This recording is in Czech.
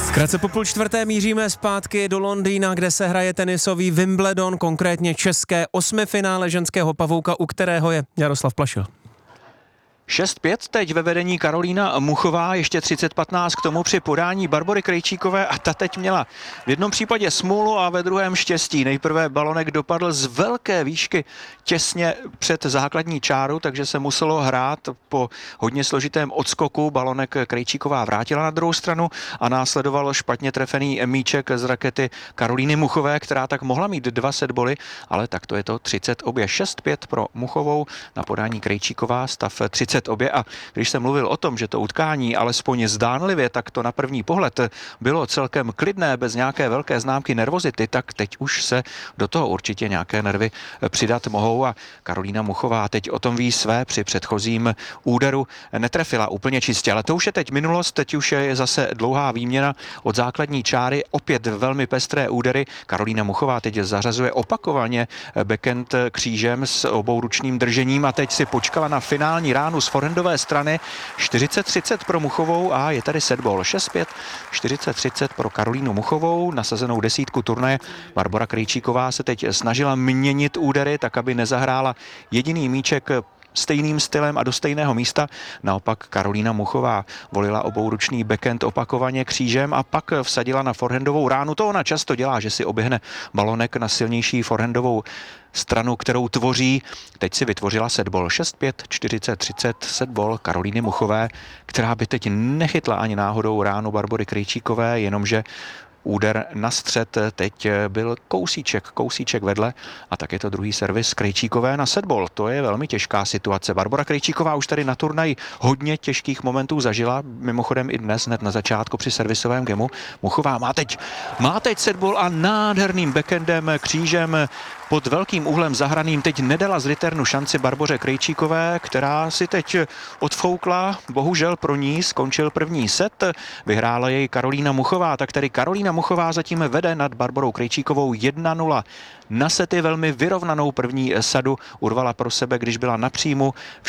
Krátce po půl čtvrté míříme zpátky do Londýna, kde se hraje tenisový Wimbledon, konkrétně české osmifinále ženského pavouka, u kterého je Jaroslav Plašil. 6-5 teď ve vedení Karolína Muchová, ještě 30-15 k tomu při podání Barbory Krejčíkové a ta teď měla v jednom případě smůlu a ve druhém štěstí. Nejprve balonek dopadl z velké výšky těsně před základní čáru, takže se muselo hrát po hodně složitém odskoku. Balonek Krejčíková vrátila na druhou stranu a následovalo špatně trefený míček z rakety Karolíny Muchové, která tak mohla mít 2 setboly, ale takto je to 30 obě. 6-5 pro Muchovou, na podání Krejčíková stav 30 obě. A když jsem mluvil o tom, že to utkání alespoň zdánlivě, tak to na první pohled bylo celkem klidné, bez nějaké velké známky nervozity, tak teď už se do toho určitě nějaké nervy přidat mohou a Karolína Muchová teď o tom ví své. Při předchozím úderu netrefila úplně čistě, ale to už je teď minulost, teď už je zase dlouhá výměna od základní čáry, opět velmi pestré údery. Karolína Muchová teď zařazuje opakovaně backhand křížem s obouručným držením a teď si počkala na finální ránu z forehandové strany. 40-30 pro Muchovou a je tady setball. 6-5, 40-30 pro Karolínu Muchovou. Nasazenou desítku turnaje Barbora Krejčíková se teď snažila měnit údery, tak aby nezahrála jediný míček stejným stylem a do stejného místa. Naopak Karolína Muchová volila obouručný backhand opakovaně křížem a pak vsadila na forehandovou ránu. To ona často dělá, že si oběhne balonek na silnější forehandovou stranu, kterou tvoří. Teď si vytvořila setball. 6-5, 40-30 setball Karolíny Muchové, která by teď nechytla ani náhodou ránu Barbory Krejčíkové, jenomže úder na střed teď byl kousíček vedle a tak je to druhý servis Krejčíkové na setball. To je velmi těžká situace. Barbora Krejčíková už tady na turnaji hodně těžkých momentů zažila, mimochodem i dnes hned na začátku při servisovém gemu. Muchová má teď setball a nádherným backhandem křížem pod velkým úhlem zahraným teď nedala z returnu šanci Barboře Krejčíkové, která si teď odfoukla. Bohužel pro ní skončil první set. Vyhrála jej Karolína Muchová, tak tady Karolína Muchová zatím vede nad Barborou Krejčíkovou 1-0. Na sety velmi vyrovnanou první sadu urvala pro sebe, když byla na příjmu.